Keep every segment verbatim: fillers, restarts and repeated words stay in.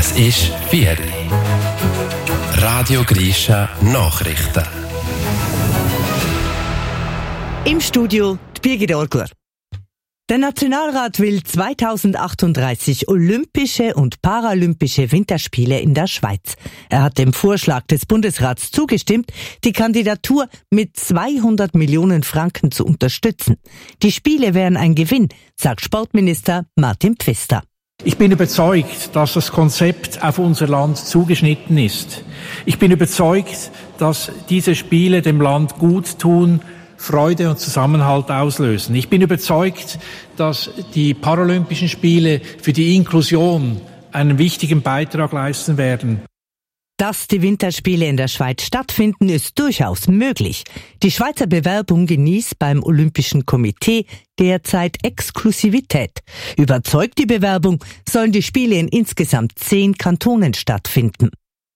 Es ist vier Uhr. Radio Grisha Nachrichten. Im Studio die Birgit Orgler. Der Nationalrat will zweitausendachtunddreißig Olympische und Paralympische Winterspiele in der Schweiz. Er hat dem Vorschlag des Bundesrats zugestimmt, die Kandidatur mit zweihundert Millionen Franken zu unterstützen. Die Spiele wären ein Gewinn, sagt Sportminister Martin Pfister. Ich bin überzeugt, dass das Konzept auf unser Land zugeschnitten ist. Ich bin überzeugt, dass diese Spiele dem Land gut tun, Freude und Zusammenhalt auslösen. Ich bin überzeugt, dass die Paralympischen Spiele für die Inklusion einen wichtigen Beitrag leisten werden. Dass die Winterspiele in der Schweiz stattfinden, ist durchaus möglich. Die Schweizer Bewerbung genießt beim Olympischen Komitee derzeit Exklusivität. Überzeugt die Bewerbung, sollen die Spiele in insgesamt zehn Kantonen stattfinden.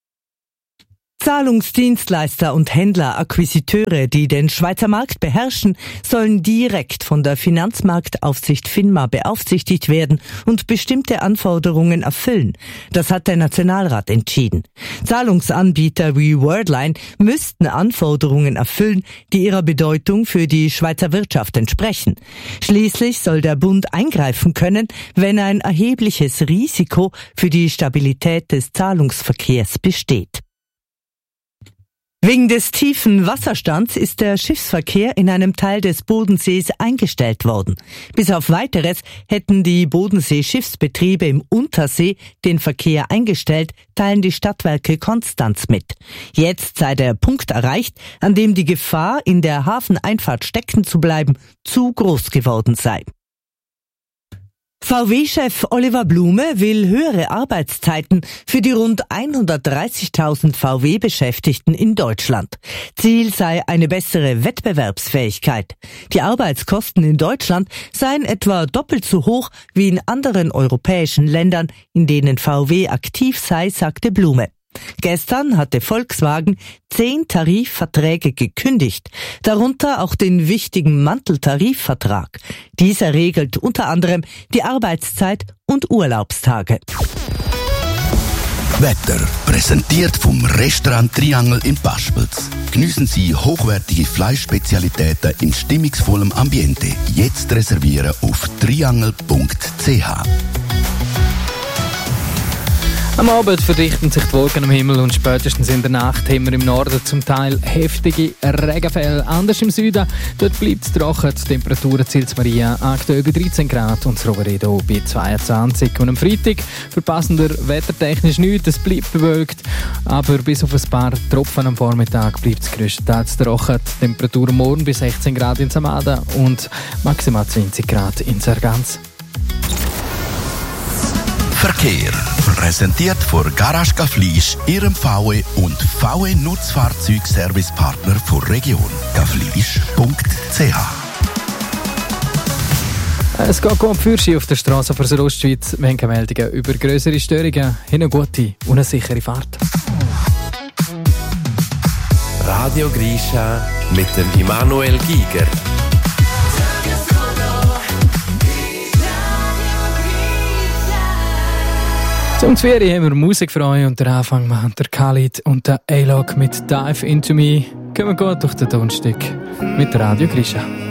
Zahlungsdienstleister und Händler, Akquisiteure, die den Schweizer Markt beherrschen, sollen direkt von der Finanzmarktaufsicht FINMA beaufsichtigt werden und bestimmte Anforderungen erfüllen. Das hat der Nationalrat entschieden. Zahlungsanbieter wie Worldline müssten Anforderungen erfüllen, die ihrer Bedeutung für die Schweizer Wirtschaft entsprechen. Schließlich soll der Bund eingreifen können, wenn ein erhebliches Risiko für die Stabilität des Zahlungsverkehrs besteht. Wegen des tiefen Wasserstands ist der Schiffsverkehr in einem Teil des Bodensees eingestellt worden. Bis auf Weiteres hätten die Bodensee-Schiffsbetriebe im Untersee den Verkehr eingestellt, teilen die Stadtwerke Konstanz mit. Jetzt sei der Punkt erreicht, an dem die Gefahr, in der Hafeneinfahrt stecken zu bleiben, zu groß geworden sei. V W-Chef Oliver Blume will höhere Arbeitszeiten für die rund hundertdreißigtausend V W-Beschäftigten in Deutschland. Ziel sei eine bessere Wettbewerbsfähigkeit. Die Arbeitskosten in Deutschland seien etwa doppelt so hoch wie in anderen europäischen Ländern, in denen V W aktiv sei, sagte Blume. Gestern hatte Volkswagen zehn Tarifverträge gekündigt, darunter auch den wichtigen Manteltarifvertrag. Dieser regelt unter anderem die Arbeitszeit und Urlaubstage. Wetter präsentiert vom Restaurant Triangel in Paspels. Geniessen Sie hochwertige Fleischspezialitäten in stimmungsvollem Ambiente. Jetzt reservieren auf triangel punkt c h. Am Abend verdichten sich die Wolken am Himmel und spätestens in der Nacht haben wir im Norden zum Teil heftige Regenfälle. Anders im Süden, dort bleibt es trocken. Die Temperaturen zählt Maria aktuell bei dreizehn Grad und das Roveredo bei zweiundzwanzig. Und am Freitag verpassen wir wettertechnisch nichts, es bleibt bewölkt, aber bis auf ein paar Tropfen am Vormittag bleibt es grösstenteils trocken. Die Temperatur morgen bis sechzehn Grad in Samada und maximal zwanzig Grad in Sargans. Verkehr. Präsentiert von Garage Gaflisch, Ihrem V W und V W Nutzfahrzeugservicepartner der Region. gaflisch punkt c h. Es geht gut für Sie auf der Straße für die Ostschweiz. Wir haben keine Meldungen über grössere Störungen. Eine gute und eine sichere Fahrt. Radio Grisha mit dem Immanuel Giger. Zum Zvieri haben wir Musik für euch und der Anfang machen der Khalid und der A-Log mit Dive Into Me. Kommen wir gut durch den Donnerstag mit Radio Grisha.